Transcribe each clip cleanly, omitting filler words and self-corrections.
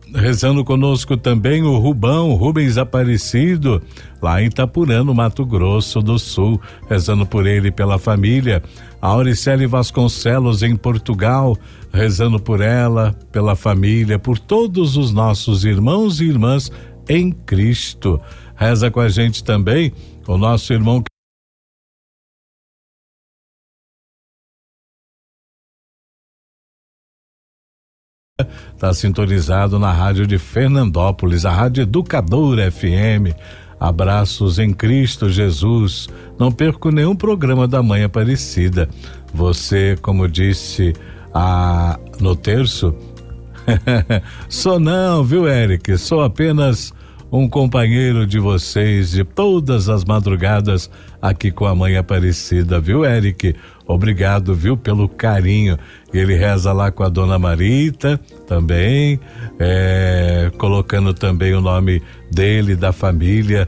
rezando conosco também o Rubens Aparecido, lá em Itapurã, no Mato Grosso do Sul, rezando por ele e pela família. A Auricele Vasconcelos em Portugal, rezando por ela, pela família, por todos os nossos irmãos e irmãs em Cristo. Reza com a gente também o nosso irmão está sintonizado na rádio de Fernandópolis, a Rádio Educadora FM. Abraços em Cristo Jesus. Não perco nenhum programa da Mãe Aparecida. Você, como disse no terço, sou não, viu, Eric? Sou apenas um companheiro de vocês de todas as madrugadas aqui com a Mãe Aparecida, viu, Eric? Obrigado, viu, pelo carinho. Ele reza lá com a Dona Marita também, colocando também o nome dele, da família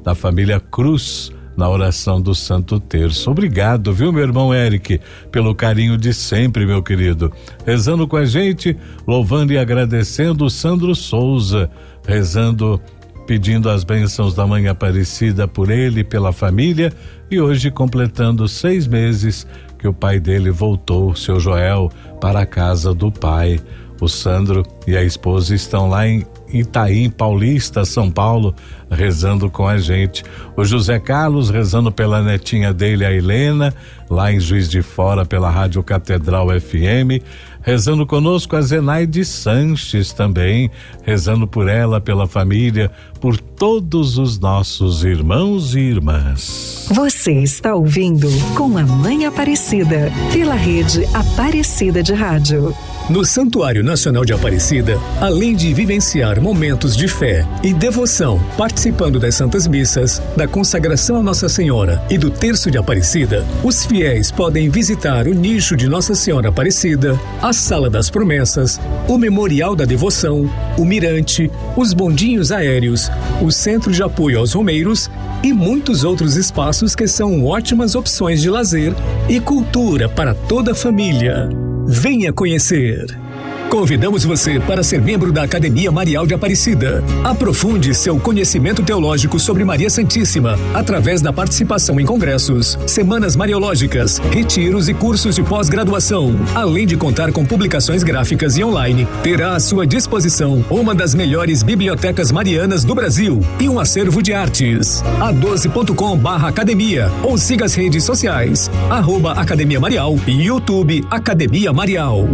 Cruz, na oração do Santo Terço. Obrigado, viu, meu irmão Eric, pelo carinho de sempre, meu querido. Rezando com a gente, louvando e agradecendo o Sandro Souza, rezando, pedindo as bênçãos da Mãe Aparecida por ele e pela família, e hoje completando 6 meses que o pai dele voltou, seu Joel, para a casa do pai. O Sandro e a esposa estão lá em Itaim Paulista, São Paulo, rezando com a gente. O José Carlos rezando pela netinha dele, a Helena, lá em Juiz de Fora, pela Rádio Catedral FM. Rezando conosco a Zenaide Sanches também, rezando por ela, pela família, por todos os nossos irmãos e irmãs. Você está ouvindo Com a Mãe Aparecida, pela rede Aparecida de Rádio. No Santuário Nacional de Aparecida, além de vivenciar momentos de fé e devoção, participando das Santas Missas, da consagração a Nossa Senhora e do Terço de Aparecida, os fiéis podem visitar o nicho de Nossa Senhora Aparecida, a Sala das Promessas, o Memorial da Devoção, o Mirante, os bondinhos aéreos, o Centro de Apoio aos Romeiros e muitos outros espaços que são ótimas opções de lazer e cultura para toda a família. Venha conhecer! Convidamos você para ser membro da Academia Marial de Aparecida. Aprofunde seu conhecimento teológico sobre Maria Santíssima através da participação em congressos, semanas mariológicas, retiros e cursos de pós-graduação. Além de contar com publicações gráficas e online, terá à sua disposição uma das melhores bibliotecas marianas do Brasil e um acervo de artes. a12.com/academia ou siga as redes sociais @Academia Marial e YouTube Academia Marial.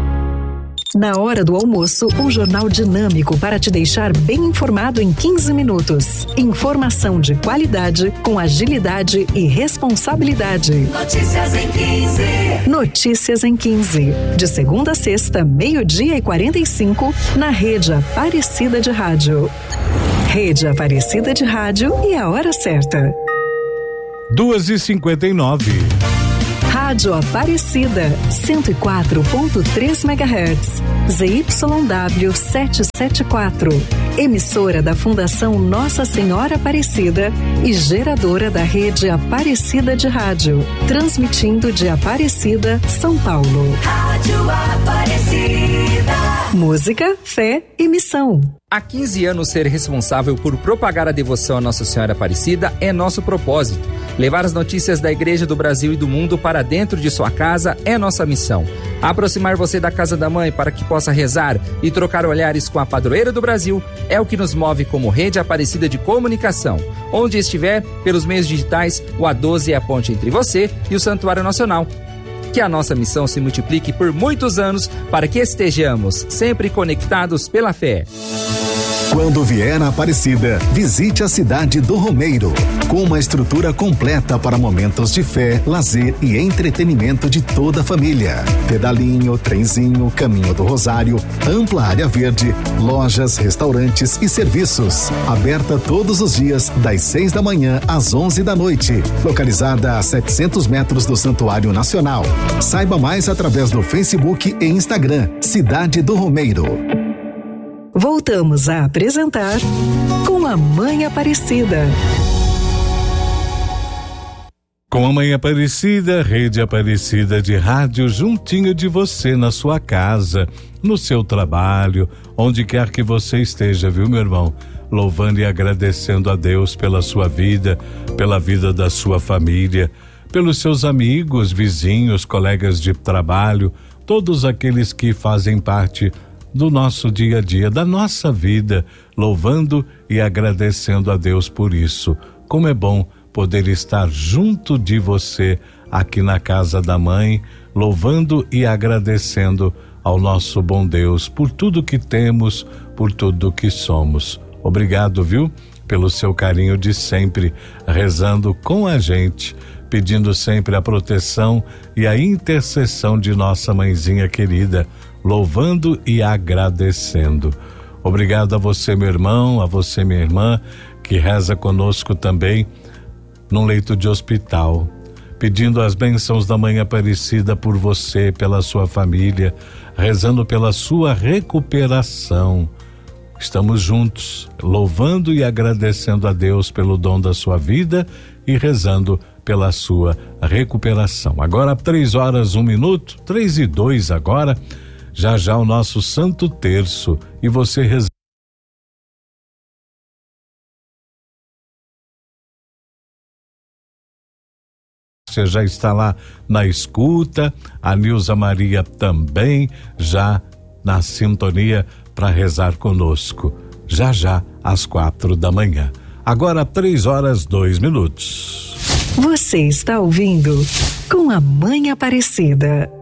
Na hora do almoço, um jornal dinâmico para te deixar bem informado em 15 minutos. Informação de qualidade, com agilidade e responsabilidade. Notícias em 15. Notícias em 15. De segunda a sexta, 12:45, na Rede Aparecida de Rádio. Rede Aparecida de Rádio e a hora certa. 2:59. Rádio Aparecida, 104.3 MHz, ZYW 774, emissora da Fundação Nossa Senhora Aparecida e geradora da rede Aparecida de Rádio, transmitindo de Aparecida, São Paulo. Rádio Aparecida. Música, fé e missão. Há 15 anos, ser responsável por propagar a devoção a Nossa Senhora Aparecida é nosso propósito. Levar as notícias da Igreja do Brasil e do mundo para dentro de sua casa é nossa missão. Aproximar você da Casa da Mãe para que possa rezar e trocar olhares com a padroeira do Brasil é o que nos move como Rede Aparecida de Comunicação. Onde estiver, pelos meios digitais, o A12 é a ponte entre você e o Santuário Nacional. Que a nossa missão se multiplique por muitos anos para que estejamos sempre conectados pela fé. Quando vier a Aparecida, visite a cidade do Romeiro, com uma estrutura completa para momentos de fé, lazer e entretenimento de toda a família. Pedalinho, trenzinho, caminho do Rosário, ampla área verde, lojas, restaurantes e serviços. Aberta todos os dias, das 6 da manhã às 11 da noite. Localizada a 700 metros do Santuário Nacional. Saiba mais através do Facebook e Instagram, Cidade do Romeiro. Voltamos a apresentar Com a Mãe Aparecida. Com a Mãe Aparecida, Rede Aparecida de Rádio, juntinho de você, na sua casa, no seu trabalho, onde quer que você esteja, viu, meu irmão? Louvando e agradecendo a Deus pela sua vida, pela vida da sua família, pelos seus amigos, vizinhos, colegas de trabalho, todos aqueles que fazem parte do nosso dia a dia, da nossa vida, louvando e agradecendo a Deus por isso. Como é bom poder estar junto de você aqui na casa da mãe, louvando e agradecendo ao nosso bom Deus por tudo que temos, por tudo que somos. Obrigado, viu? Pelo seu carinho de sempre, rezando com a gente, pedindo sempre a proteção e a intercessão de nossa mãezinha querida, louvando e agradecendo. Obrigado a você, meu irmão, a você, minha irmã, que reza conosco também num leito de hospital, pedindo as bênçãos da Mãe Aparecida por você, pela sua família, rezando pela sua recuperação. Estamos juntos, louvando e agradecendo a Deus pelo dom da sua vida e rezando pela sua recuperação. Agora 3h01, 3h02 agora, já o nosso Santo Terço, e você reza. Você já está lá na escuta, a Nilza Maria também já na sintonia para rezar conosco, já às 4h. Agora 3h02. Você está ouvindo Com a Mãe Aparecida.